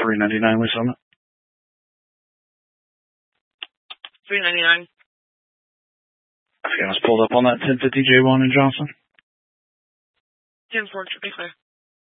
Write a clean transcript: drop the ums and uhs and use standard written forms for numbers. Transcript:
$3.99 lease on it. $3.99. I was pulled up on that 1050 J1 in Johnson. 10-4, to be clear.